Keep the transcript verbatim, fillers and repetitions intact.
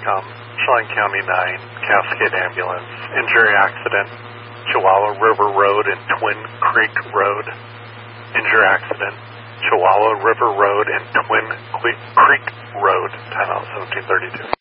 com, Chelan County nine, Cascade Ambulance, injury accident, Chihuahua River Road and Twin Creek Road, injury accident, Chihuahua River Road and Twin Creek Road, timeout seventeen thirty-two.